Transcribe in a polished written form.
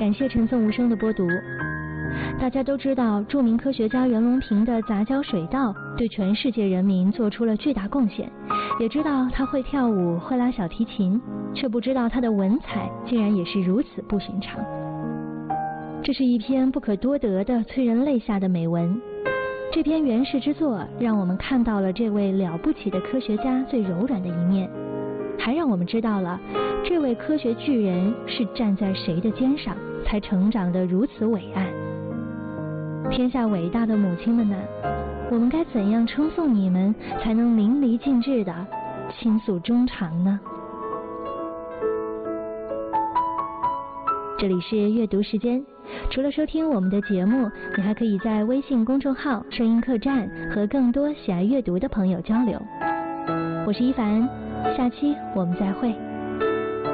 感谢陈颂无声的播读。大家都知道，著名科学家袁隆平的杂交水稻对全世界人民做出了巨大贡献，也知道他会跳舞，会拉小提琴，却不知道他的文采竟然也是如此不寻常。这是一篇不可多得的催人泪下的美文。这篇原始之作让我们看到了这位了不起的科学家最柔软的一面，还让我们知道了这位科学巨人是站在谁的肩上才成长得如此伟岸。天下伟大的母亲们呐，我们该怎样称颂你们才能淋漓尽致地倾诉衷肠呢？这里是阅读时间，除了收听我们的节目，你还可以在微信公众号声音客栈和更多喜爱阅读的朋友交流。我是一凡，下期我们再会。